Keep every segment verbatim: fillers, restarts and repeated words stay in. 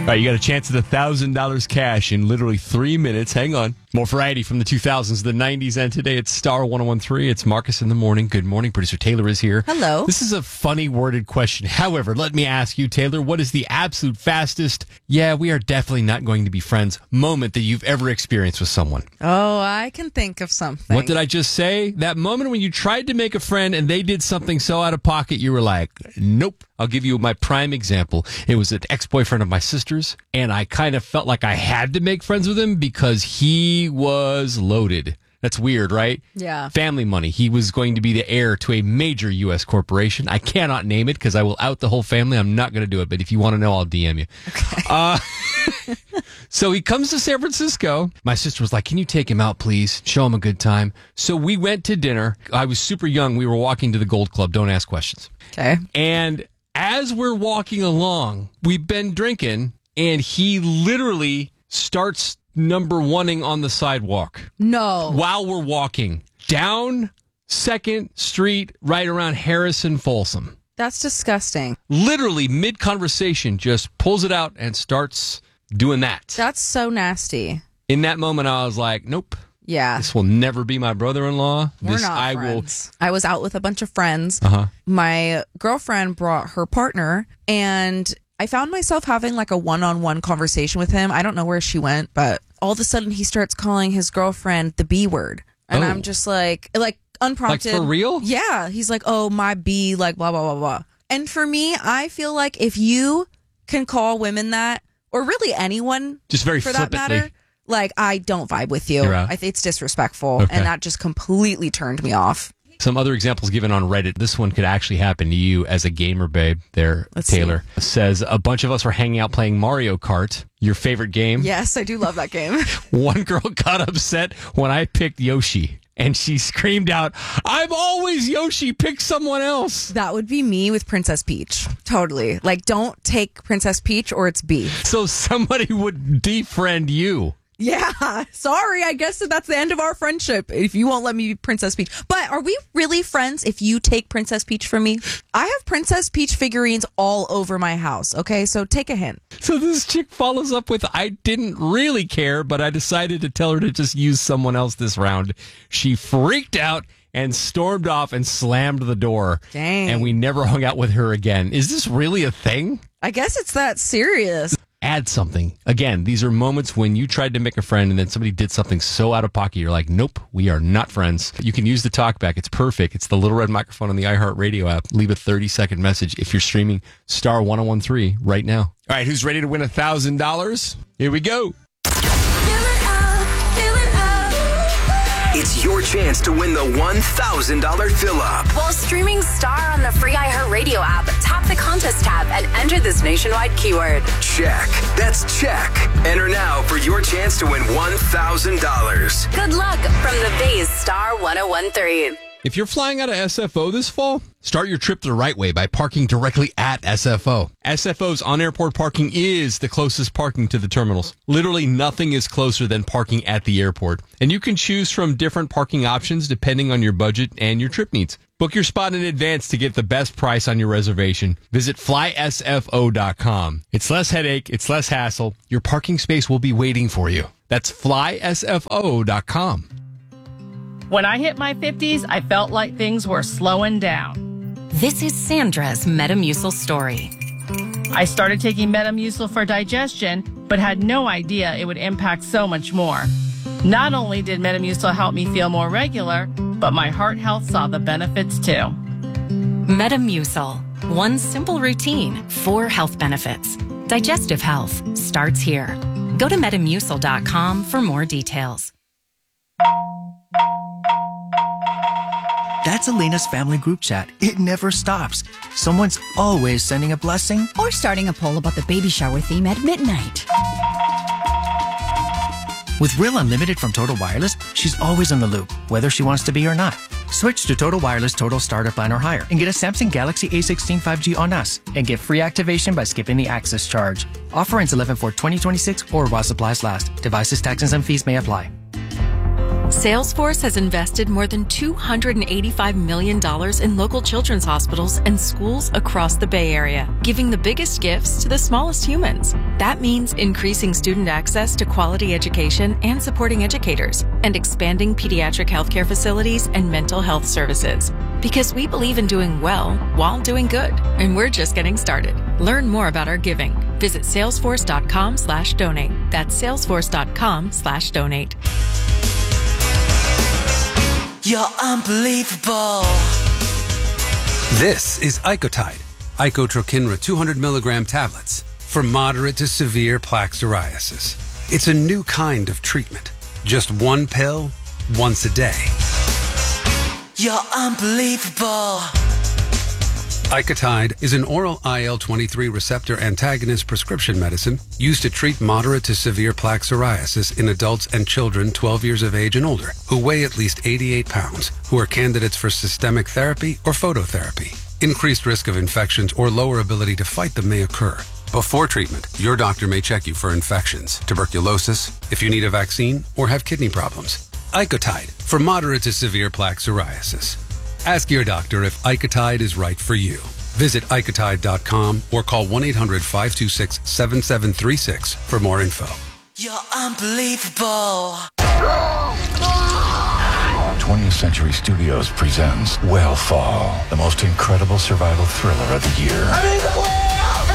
All right, you got a chance at one thousand dollars cash in literally three minutes. Hang on. More variety from the two thousands, the nineties, and today it's Star one oh one three. It's Marcus in the morning. Good morning. Producer Taylor is here. Hello. This is a funny worded question. However, let me ask you, Taylor, what is the absolute fastest, yeah, we are definitely not going to be friends moment that you've ever experienced with someone? Oh, I can think of something. What did I just say? That moment when you tried to make a friend and they did something so out of pocket, you were like, nope. I'll give you my prime example. It was an ex-boyfriend of my sister's, and I kind of felt like I had to make friends with him because he was loaded. That's weird, right? Yeah. Family money. He was going to be the heir to a major U S corporation. I cannot name it because I will out the whole family. I'm not going to do it, but if you want to know, I'll D M you. Okay. Uh, so he comes to San Francisco. My sister was like, can you take him out, please? Show him a good time. So we went to dinner. I was super young. We were walking to the Gold Club. Don't ask questions. Okay. And as we're walking along, we've been drinking, and he literally starts number oneing on the sidewalk. No. While we're walking down Second Street, right around Harrison Folsom. That's disgusting. Literally mid-conversation, just pulls it out and starts doing that. That's so nasty. In that moment, I was like, nope. Yeah. This will never be my brother-in-law. We're this, not I friends. Will... I was out with a bunch of friends. Uh-huh. My girlfriend brought her partner, and I found myself having like a one-on-one conversation with him. I don't know where she went, but all of a sudden he starts calling his girlfriend the B word. And oh. I'm just like, like unprompted. Like for real? Yeah. He's like, oh, my B, like blah, blah, blah, blah. And for me, I feel like if you can call women that, or really anyone just very for flippantly. that matter, like, I don't vibe with you. I think it's disrespectful. Okay. And that just completely turned me off. Some other examples given on Reddit. This one could actually happen to you as a gamer babe there, Let's Taylor. see. Says, a bunch of us were hanging out playing Mario Kart, your favorite game. Yes, I do love that game. One girl got upset when I picked Yoshi. And she screamed out, I'm always Yoshi, pick someone else. That would be me with Princess Peach. Totally. Like, don't take Princess Peach or it's B. So somebody would defriend you. Yeah, sorry. I guess that that's the end of our friendship if you won't let me be Princess Peach. But are we really friends if you take Princess Peach from me? I have Princess Peach figurines all over my house, okay? So take a hint. So this chick follows up with, I didn't really care, but I decided to tell her to just use someone else this round. She freaked out and stormed off and slammed the door. Dang. And we never hung out with her again. Is this really a thing? I guess it's that serious. Add something. Again, these are moments when you tried to make a friend and then somebody did something so out of pocket, you're like, nope, we are not friends. You can use the talkback. It's perfect. It's the little red microphone on the iHeartRadio app. Leave a thirty-second message if you're streaming Star one oh one three right now. All right, who's ready to win one thousand dollars? Here we go. It's your chance to win the one thousand dollars fill-up. While streaming Star on the free iHeartRadio app, tap the contest tab and enter this nationwide keyword. Check. That's check. Enter now for your chance to win one thousand dollars. Good luck from the Bay's Star one oh one three. If you're flying out of S F O this fall, start your trip the right way by parking directly at S F O. S F O's on-airport parking is the closest parking to the terminals. Literally nothing is closer than parking at the airport. And you can choose from different parking options depending on your budget and your trip needs. Book your spot in advance to get the best price on your reservation. Visit fly S F O dot com. It's less headache, it's less hassle. Your parking space will be waiting for you. That's fly S F O dot com. When I hit my fifties, I felt like things were slowing down. This is Sandra's Metamucil story. I started taking Metamucil for digestion, but had no idea it would impact so much more. Not only did Metamucil help me feel more regular, but my heart health saw the benefits too. Metamucil. One simple routine, four health benefits. Digestive health starts here. Go to metamucil dot com for more details. That's Elena's family group chat. It never stops. Someone's always sending a blessing or starting a poll about the baby shower theme at midnight. With Real Unlimited from Total Wireless, she's always in the loop, whether she wants to be or not. Switch to Total Wireless Total Starter Plan or higher and get a Samsung Galaxy A sixteen five G on us and get free activation by skipping the access charge. Offer ends eleven four twenty twenty-six or while supplies last. Devices, taxes, and fees may apply. Salesforce has invested more than two hundred eighty-five million dollars in local children's hospitals and schools across the Bay Area, giving the biggest gifts to the smallest humans. That means increasing student access to quality education and supporting educators, and expanding pediatric healthcare facilities and mental health services. Because we believe in doing well while doing good, and we're just getting started. Learn more about our giving. Visit salesforce.com slash donate. That's salesforce.com slash donate. You're unbelievable. This is Icotide, Icotrokinra two hundred milligram tablets for moderate to severe plaque psoriasis. It's a new kind of treatment. Just one pill, once a day. You're unbelievable. Icotide is an oral I L twenty-three receptor antagonist prescription medicine used to treat moderate to severe plaque psoriasis in adults and children twelve years of age and older who weigh at least eighty-eight pounds, who are candidates for systemic therapy or phototherapy. Increased risk of infections or lower ability to fight them may occur. Before treatment, your doctor may check you for infections, tuberculosis, if you need a vaccine, or have kidney problems. Icotide for moderate to severe plaque psoriasis. Ask your doctor if Icotide is right for you. Visit icotide dot com or call one eight hundred five two six seven seven three six for more info. You're unbelievable. twentieth Century Studios presents Whale Fall, the most incredible survival thriller of the year. I'm in the whale!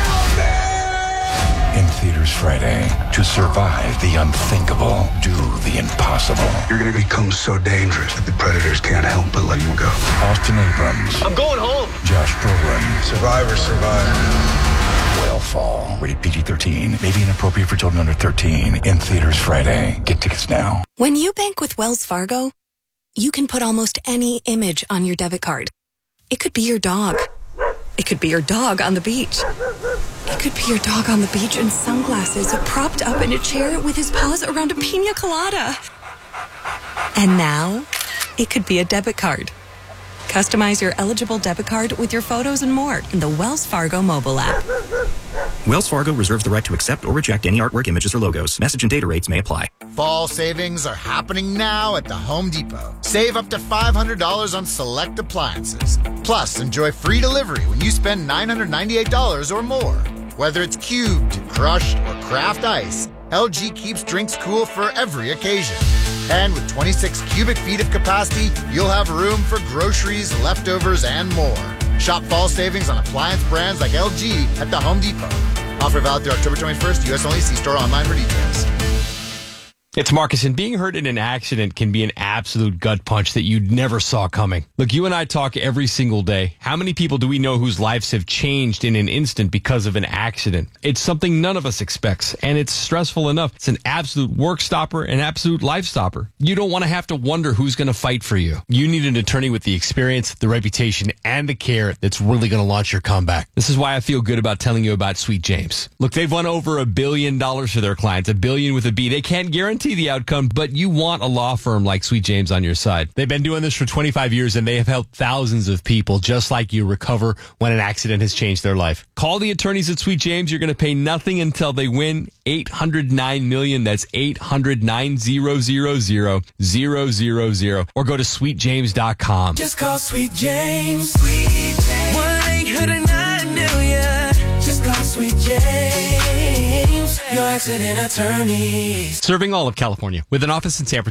In theaters Friday. To survive the unthinkable, do the impossible. You're going to become so dangerous that the predators can't help but let you go. Austin Abrams. I'm going home. Josh Brolin. Survivor, survivor. Whale Fall. Rated P G thirteen. May be inappropriate for children under thirteen. In theaters Friday. Get tickets now. When you bank with Wells Fargo, you can put almost any image on your debit card. It could be your dog. It could be your dog on the beach. It could be your dog on the beach in sunglasses, propped up in a chair with his paws around a pina colada. And now, it could be a debit card. Customize your eligible debit card with your photos and more in the Wells Fargo mobile app. Wells Fargo reserves the right to accept or reject any artwork, images, or logos. Message and data rates may apply. Fall savings are happening now at the Home Depot. Save up to five hundred dollars on select appliances. Plus, enjoy free delivery when you spend nine hundred ninety-eight dollars or more. Whether it's cubed, crushed, or craft ice, L G keeps drinks cool for every occasion. And with twenty-six cubic feet of capacity, you'll have room for groceries, leftovers, and more. Shop fall savings on appliance brands like L G at the Home Depot. Offer valid through October twenty-first. U S only. See store online for details. It's Marcus, and being hurt in an accident can be an absolute gut punch that you never saw coming. Look, you and I talk every single day. How many people do we know whose lives have changed in an instant because of an accident? It's something none of us expects, and it's stressful enough. It's an absolute work stopper, an absolute life stopper. You don't want to have to wonder who's going to fight for you. You need an attorney with the experience, the reputation, and the care that's really going to launch your comeback. This is why I feel good about telling you about Sweet James. Look, they've won over a billion dollars for their clients, a billion with a B. They can't guarantee the outcome, but you want a law firm like Sweet James on your side. They've been doing this for twenty-five years, and they have helped thousands of people just like you recover when an accident has changed their life. Call the attorneys at Sweet James. You're going to pay nothing until they win. eight hundred nine million. That's eight hundred nine hundred zero zero zero. Or go to sweet james dot com. Just call Sweet James. Sweet James. one eight hundred nine million. Just call Sweet James. Your accident attorneys. Serving all of California with an office in San Francisco.